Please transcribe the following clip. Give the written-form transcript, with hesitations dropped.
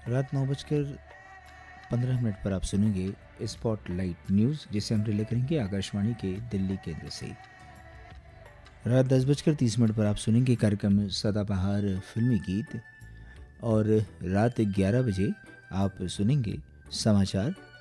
रात 9:15 पर आप सुनेंगे स्पॉटलाइट न्यूज़, जिसे हम रिले करेंगे आकाशवाणी के दिल्ली केंद्र से। रात 10:30 पर आप सुनेंगे कार्यक्रम सदाबहार फिल्मी गीत, और रात 11 बजे आप सुनेंगे समाचार